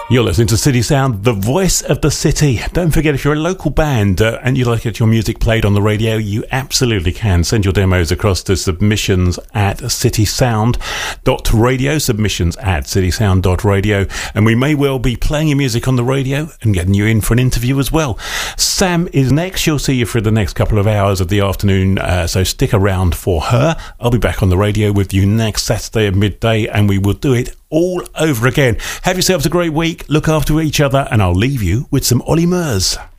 You're listening to City Sound, the voice of the city. Don't forget, if you're a local band and you'd like to get your music played on the radio, you absolutely can. Send your demos across to submissions@citysound.radio, submissions@citysound.radio, and we may well be playing your music on the radio and getting you in for an interview as well. Sam is next. She'll see you for the next couple of hours of the afternoon, so stick around for her. I'll be back on the radio with you next Saturday at midday, and we will do it all over again. Have yourselves a great week, look after each other, and I'll leave you with some Ollie Murs.